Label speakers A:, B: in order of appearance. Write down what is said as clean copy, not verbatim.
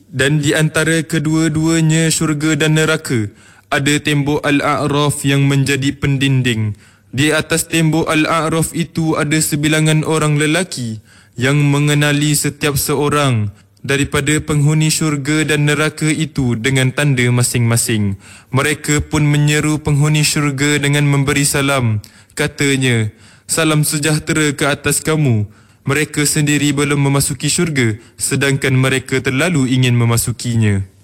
A: Dan di antara kedua-duanya syurga dan neraka, ada tembok Al-A'raf yang menjadi pendinding. Di atas tembok Al-A'raf itu ada sebilangan orang lelaki yang mengenali setiap seorang daripada penghuni syurga dan neraka itu dengan tanda masing-masing. Mereka pun menyeru penghuni syurga dengan memberi salam. Katanya, "Salam sejahtera ke atas kamu." Mereka sendiri belum memasuki syurga, sedangkan mereka terlalu ingin memasukinya.